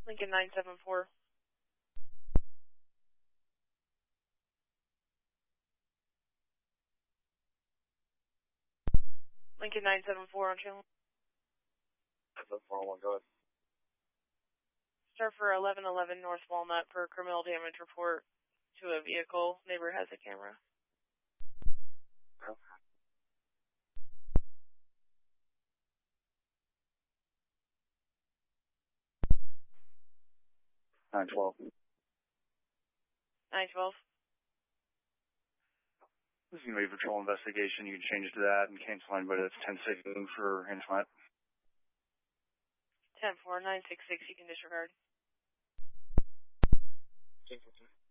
Lincoln 974. Lincoln 974 on channel. 974, go ahead. Start for 1111 North Walnut for criminal damage report to a vehicle. Neighbor has a camera. Okay. 912. 912. This is going to be a patrol investigation. You can change it to that and cancel anybody that's 10-6 for internet. 10-4, 966, you can disregard. 10-15.